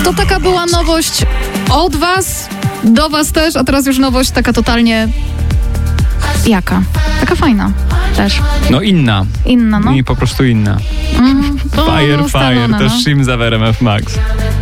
To taka była nowość od was, do was też, a teraz już nowość taka totalnie... Taka fajna też. No inna. Inna, no. I po prostu inna. Fire, ustalone, to Shim z Averem F Max.